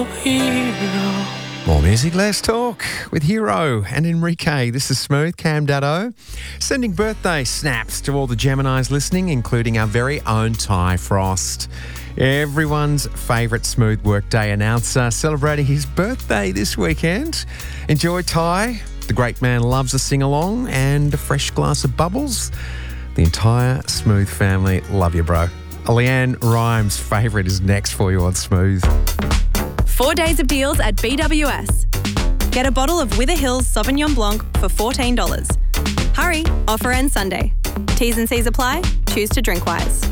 More music, less talk with Hero and Enrique. This is Smooth, Cam Daddo. Sending birthday snaps to all the Geminis listening, including our very own Ty Frost. Everyone's favourite Smooth Workday announcer celebrating his birthday this weekend. Enjoy, Ty. The great man loves a sing-along and a fresh glass of bubbles. The entire Smooth family love you, bro. Leanne Rhymes' favourite is next for you on Smooth. 4 days of deals at BWS. Get a bottle of Wither Hills Sauvignon Blanc for $14. Hurry, offer ends Sunday. T's and C's apply. Choose to drink wise.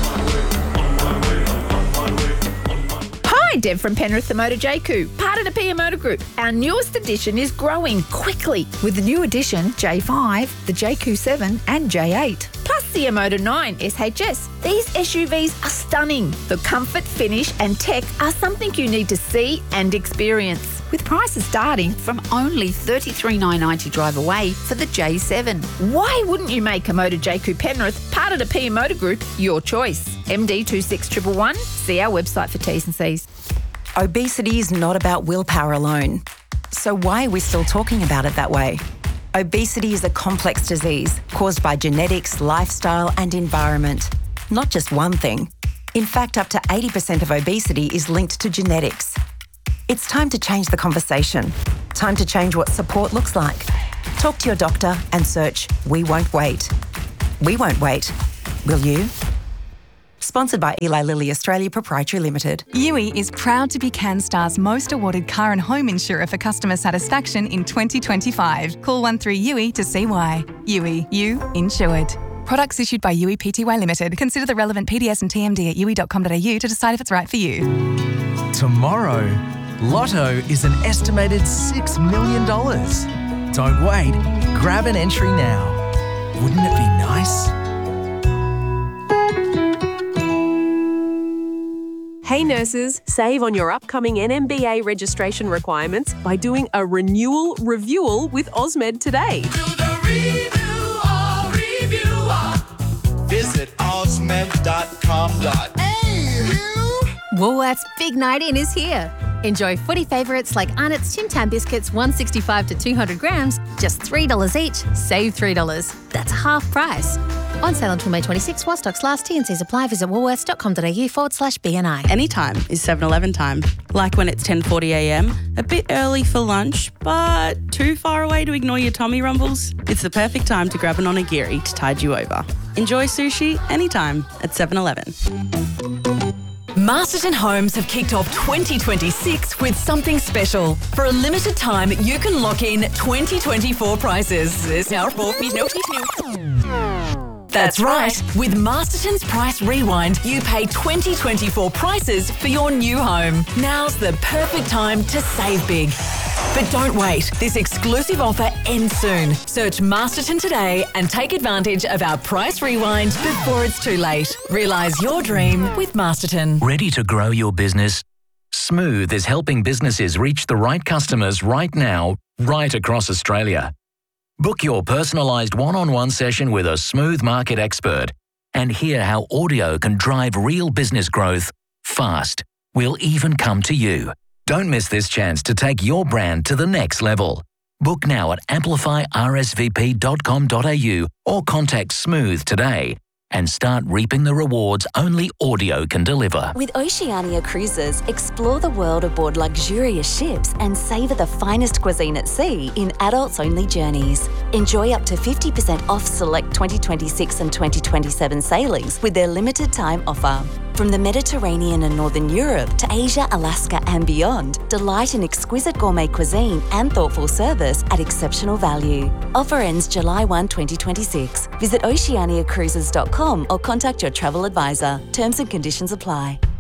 Hi, Deb from Penrith the Motor JQ, part of the PM Motor Group. Our newest edition is growing quickly with the new edition J5, the JQ7 and J8, plus the Emoto 9 SHS. These SUVs are stunning. The comfort, finish and tech are something you need to see and experience. With prices starting from only $33,990 drive away for the J7. Why wouldn't you make Emoto JQ Penrith, part of the PM Motor Group, your choice? MD 26111. See our website for T's and C's. Obesity is not about willpower alone. So why are we still talking about it that way? Obesity is a complex disease caused by genetics, lifestyle and environment. Not just one thing. In fact, up to 80% of obesity is linked to genetics. It's time to change the conversation. Time to change what support looks like. Talk to your doctor and search We Won't Wait. We won't wait. Will you? Sponsored by Eli Lilly Australia Proprietary Limited. Yui is proud to be CanStar's most awarded car and home insurer for customer satisfaction in 2025. Call 13-YUI to see why. Yui, you insured. Products issued by Yui Pty Limited. Consider the relevant PDS and TMD at yui.com.au to decide if it's right for you. Tomorrow, Lotto is an estimated $6 million. Don't wait. Grab an entry now. Wouldn't it be nice? Hey nurses, save on your upcoming NMBA registration requirements by doing a renewal review with Osmed today. Do the review. Visit osmed.com.au. Woolworths' big night in is here. Enjoy footy favourites like Arnott's Tim Tam biscuits, 165 to 200 grams, just $3 each. Save $3. That's half price. On sale until May 26 while stocks last. T&Cs apply. Visit woolworths.com.au/BNI. Anytime is 7-Eleven time. Like when it's 10:40am, a bit early for lunch, but too far away to ignore your tummy rumbles? It's the perfect time to grab an onigiri to tide you over. Enjoy sushi anytime at 7-Eleven. Masterton Homes have kicked off 2026 with something special. For a limited time, you can lock in 2024 prices. That's right. With Masterton's Price Rewind, you pay 2024 prices for your new home. Now's the perfect time to save big. But don't wait. This exclusive offer ends soon. Search Masterton today and take advantage of our Price Rewind before it's too late. Realise your dream with Masterton. Ready to grow your business? Smooth is helping businesses reach the right customers right now, right across Australia. Book your personalised one-on-one session with a Smooth market expert and hear how audio can drive real business growth fast. We'll even come to you. Don't miss this chance to take your brand to the next level. Book now at amplifyrsvp.com.au or contact Smooth today and start reaping the rewards only audio can deliver. With Oceania Cruises, explore the world aboard luxurious ships and savour the finest cuisine at sea in adults-only journeys. Enjoy up to 50% off select 2026 and 2027 sailings with their limited-time offer. From the Mediterranean and Northern Europe to Asia, Alaska and beyond, delight in exquisite gourmet cuisine and thoughtful service at exceptional value. Offer ends July 1, 2026. Visit oceaniacruises.com or contact your travel advisor. Terms and conditions apply.